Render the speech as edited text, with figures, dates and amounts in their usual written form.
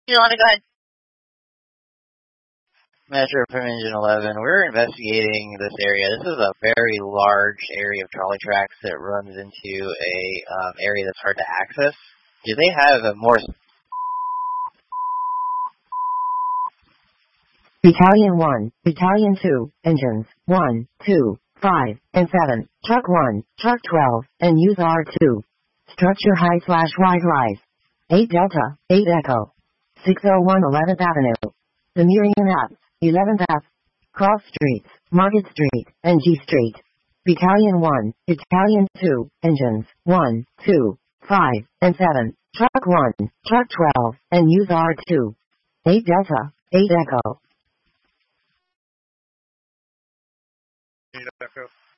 You want to go ahead? Metro from Engine 11. We're investigating this area. This is a very large area of trolley tracks that runs into a area that's hard to access. Do they have a more... Battalion 1, Battalion 2, Engines 1, 2, 5, and 7, Truck 1, Truck 12, and use R2. Structure high/wide rise. 8 Delta, 8 Echo. 601 11th Avenue. The Miriam Ave, 11th Ave. Cross Streets, Market Street, and G Street. Battalion 1, Battalion 2, Engines 1, 2, 5, and 7, Truck 1, Truck 12, and use R2. 8 Delta, 8 Echo. 8 Echo.